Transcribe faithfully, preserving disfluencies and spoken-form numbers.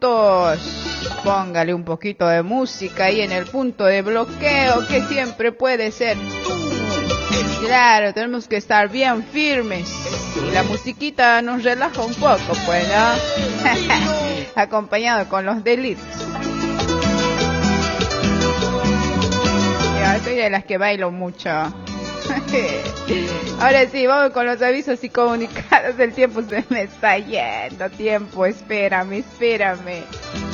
minutos. Póngale un poquito de música ahí en el punto de bloqueo, que siempre puede ser. Claro, tenemos que estar bien firmes. Y la musiquita nos relaja un poco, pues, ¿no? Acompañado con los delitos. Yo soy de las que bailo mucho. Ahora sí, vamos con los avisos y comunicados. El tiempo se me está yendo. Tiempo, espérame, espérame.